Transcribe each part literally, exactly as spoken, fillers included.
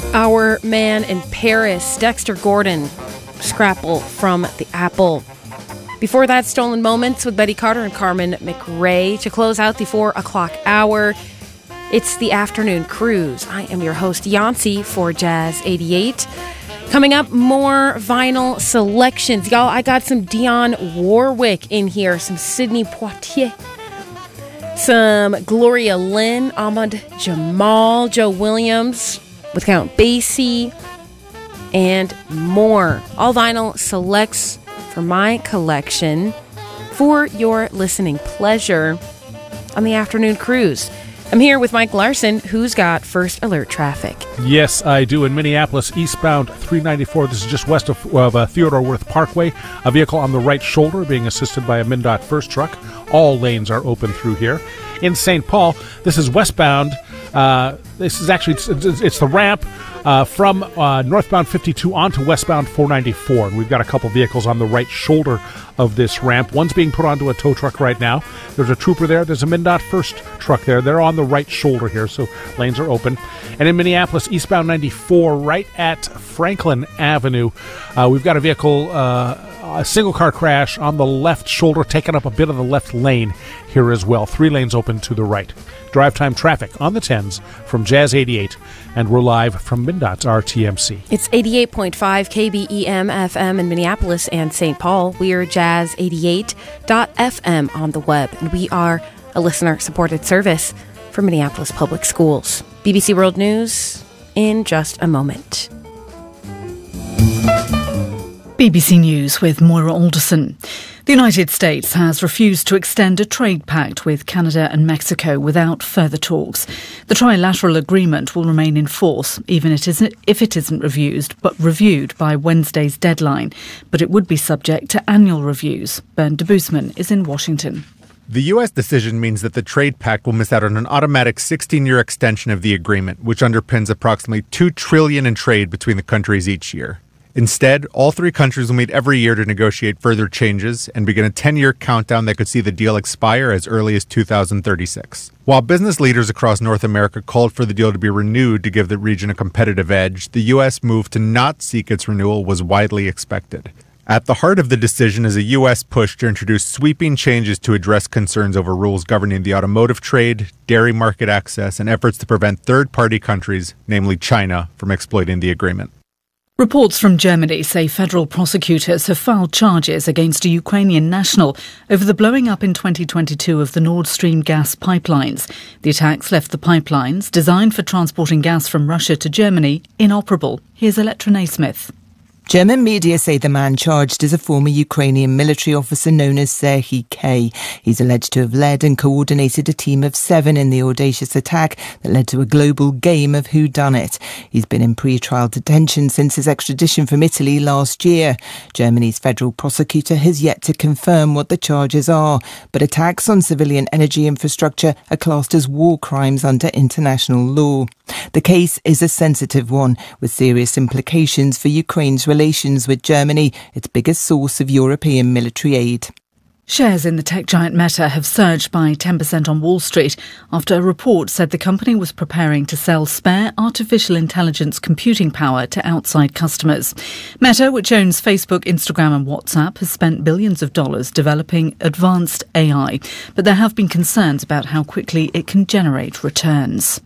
Our man in Paris, Dexter Gordon, Scrapple from the Apple. Before that, Stolen Moments with Betty Carter and Carmen McRae. To close out the four o'clock hour, it's the Afternoon Cruise. I am your host, Yancy, for Jazz eighty-eight. Coming up, more vinyl selections. Y'all, I got some Dionne Warwick in here, some Sidney Poitier, some Gloria Lynn, Ahmad Jamal, Joe Williams with Count Basie, and more. All vinyl selects for my collection for your listening pleasure on the Afternoon Cruise. I'm here with Mike Larson, who's got first alert traffic. Yes, I do. In Minneapolis, eastbound three ninety-four. This is just west of, of uh, Theodore Wirth Parkway. A vehicle on the right shoulder being assisted by a MnDOT first truck. All lanes are open through here. In Saint Paul, this is westbound. Uh, this is actually, it's, it's, it's the ramp uh, from uh, northbound fifty-two onto westbound four ninety-four. And we've got a couple vehicles on the right shoulder of this ramp. One's being put onto a tow truck right now. There's a trooper there. There's a MnDOT first truck there. They're on the right shoulder here, so lanes are open. And in Minneapolis, eastbound ninety-four, right at Franklin Avenue, uh, we've got a vehicle, uh, a single car crash on the left shoulder, taking up a bit of the left lane here as well. Three lanes open to the right. Drive time traffic on the tens from Jazz eighty-eight, and we're live from MnDOT's R T M C. It's eighty-eight point five K B E M F M in Minneapolis and Saint Paul. We are jazz eighty-eight dot f m on the web, and we are a listener-supported service for Minneapolis Public Schools. B B C World News in just a moment. B B C News with Moira Alderson. The United States has refused to extend a trade pact with Canada and Mexico without further talks. The trilateral agreement will remain in force, even if it isn't reviewed, but reviewed by Wednesday's deadline. But it would be subject to annual reviews. Bernd de Boosman is in Washington. The U S decision means that the trade pact will miss out on an automatic sixteen-year extension of the agreement, which underpins approximately two trillion dollars in trade between the countries each year. Instead, all three countries will meet every year to negotiate further changes and begin a ten-year countdown that could see the deal expire as early as two thousand thirty-six. While business leaders across North America called for the deal to be renewed to give the region a competitive edge, the U S move to not seek its renewal was widely expected. At the heart of the decision is a U S push to introduce sweeping changes to address concerns over rules governing the automotive trade, dairy market access, and efforts to prevent third-party countries, namely China, from exploiting the agreement. Reports from Germany say federal prosecutors have filed charges against a Ukrainian national over the blowing up in twenty twenty-two of the Nord Stream gas pipelines. The attacks left the pipelines, designed for transporting gas from Russia to Germany, inoperable. Here's Electra Naismith. German media say the man charged is a former Ukrainian military officer known as Serhiy K. He's alleged to have led and coordinated a team of seven in the audacious attack that led to a global game of whodunit. He's been in pre-trial detention since his extradition from Italy last year. Germany's federal prosecutor has yet to confirm what the charges are, but attacks on civilian energy infrastructure are classed as war crimes under international law. The case is a sensitive one, with serious implications for Ukraine's relations with Germany, its biggest source of European military aid. Shares in the tech giant Meta have surged by ten percent on Wall Street after a report said the company was preparing to sell spare artificial intelligence computing power to outside customers. Meta, which owns Facebook, Instagram and WhatsApp, has spent billions of dollars developing advanced A I, but there have been concerns about how quickly it can generate returns.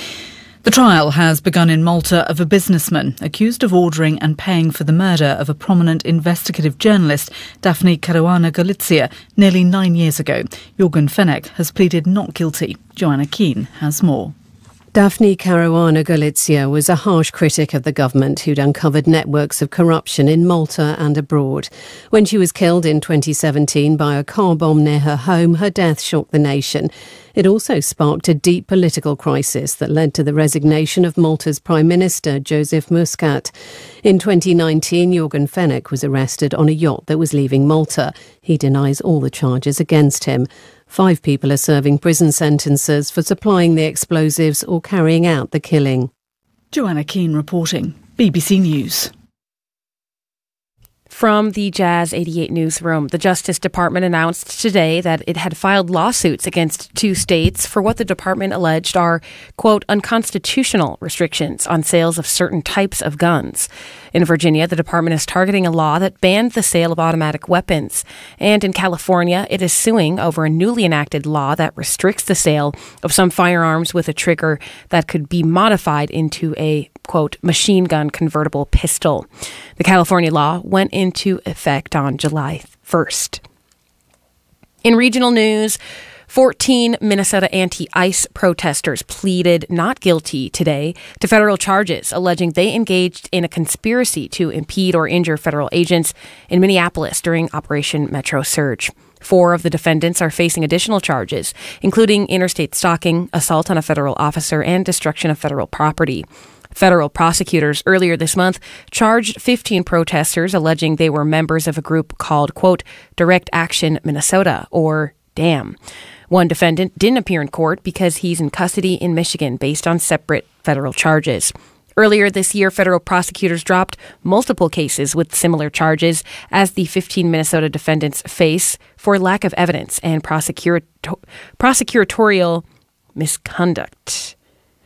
The trial has begun in Malta of a businessman accused of ordering and paying for the murder of a prominent investigative journalist, Daphne Caruana Galizia, nearly nine years ago. Jorgen Fenech has pleaded not guilty. Joanna Keane has more. Daphne Caruana Galizia was a harsh critic of the government who'd uncovered networks of corruption in Malta and abroad. When she was killed in twenty seventeen by a car bomb near her home, her death shocked the nation. It also sparked a deep political crisis that led to the resignation of Malta's Prime Minister, Joseph Muscat. In twenty nineteen, Jorgen Fenech was arrested on a yacht that was leaving Malta. He denies all the charges against him. Five people are serving prison sentences for supplying the explosives or carrying out the killing. Joanna Keane reporting, B B C News. From the Jazz eighty-eight newsroom, the Justice Department announced today that it had filed lawsuits against two states for what the department alleged are, quote, unconstitutional restrictions on sales of certain types of guns. In Virginia, the department is targeting a law that banned the sale of automatic weapons. And in California, it is suing over a newly enacted law that restricts the sale of some firearms with a trigger that could be modified into a, quote, machine gun convertible pistol. The California law went into effect on July first. In regional news, fourteen Minnesota anti-ICE protesters pleaded not guilty today to federal charges, alleging they engaged in a conspiracy to impede or injure federal agents in Minneapolis during Operation Metro Surge. Four of the defendants are facing additional charges, including interstate stalking, assault on a federal officer, and destruction of federal property. Federal prosecutors earlier this month charged fifteen protesters alleging they were members of a group called, quote, Direct Action Minnesota, or DAM. One defendant didn't appear in court because he's in custody in Michigan based on separate federal charges. Earlier this year, federal prosecutors dropped multiple cases with similar charges as the fifteen Minnesota defendants face for lack of evidence and prosecutor- prosecutorial misconduct.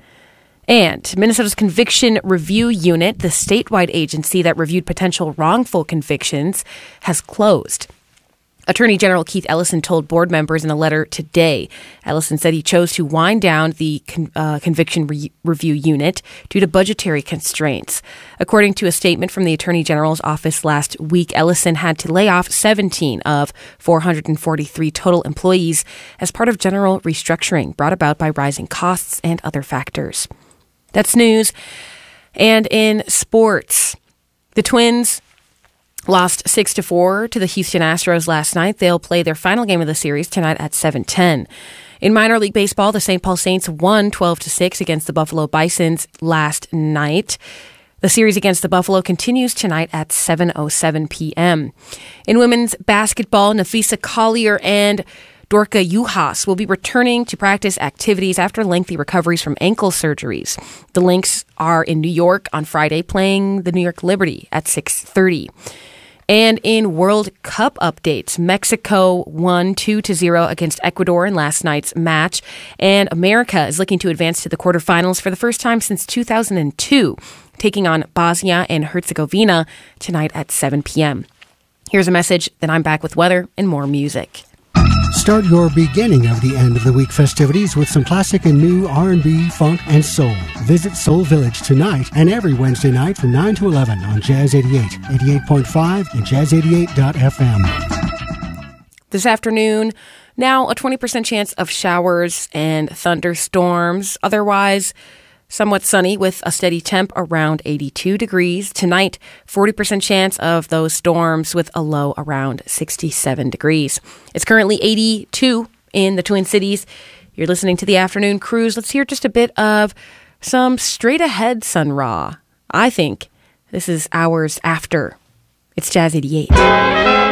And Minnesota's Conviction Review Unit, the statewide agency that reviewed potential wrongful convictions, has closed. Attorney General Keith Ellison told board members in a letter today. Ellison said he chose to wind down the con- uh, Conviction Re- Review Unit due to budgetary constraints. According to a statement from the Attorney General's office last week, Ellison had to lay off seventeen of four hundred forty-three total employees as part of general restructuring brought about by rising costs and other factors. That's news. And in sports, the Twins lost six to four to the Houston Astros last night. They'll play their final game of the series tonight at seven ten. In minor league baseball, the Saint Paul Saints won twelve to six against the Buffalo Bisons last night. The series against the Buffalo continues tonight at seven oh seven p.m. In women's basketball, Nafisa Collier and Dorka Juhas will be returning to practice activities after lengthy recoveries from ankle surgeries. The Lynx are in New York on Friday, playing the New York Liberty at six thirty. And in World Cup updates, Mexico won two to zero against Ecuador in last night's match, and America is looking to advance to the quarterfinals for the first time since two thousand two, taking on Bosnia and Herzegovina tonight at seven p.m. Here's a message, then I'm back with weather and more music. Start your beginning of the end of the week festivities with some classic and new R and B, funk, and soul. Visit Soul Village tonight and every Wednesday night from nine to eleven on Jazz eighty-eight, eighty-eight point five, and jazz eighty-eight dot f m. This afternoon, now a twenty percent chance of showers and thunderstorms. Otherwise, somewhat sunny with a steady temp around eighty-two degrees. Tonight, forty percent chance of those storms with a low around sixty-seven degrees. It's currently eighty-two in the Twin Cities. You're listening to the Afternoon Cruise. Let's hear just a bit of some straight ahead Sun Ra. I think this is hours after. It's Jazz eighty-eight.